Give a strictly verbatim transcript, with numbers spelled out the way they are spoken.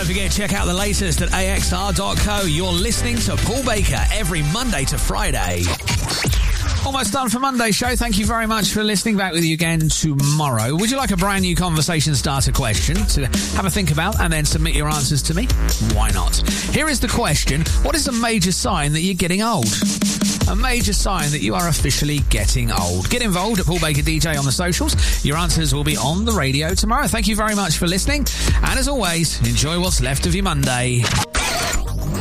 Don't forget, check out the latest at A X R dot co. You're listening to Paul Baker every Monday to Friday. Almost done for Monday's show. Thank you very much for listening. Back with you again tomorrow. Would you like a brand new conversation starter question to have a think about and then submit your answers to me? Why not? Here is the question. What is a major sign that you're getting old? A major sign that you are officially getting old. Get involved at Paul Baker D J on the socials. Your answers will be on the radio tomorrow. Thank you very much for listening. And as always, enjoy what's left of your Monday.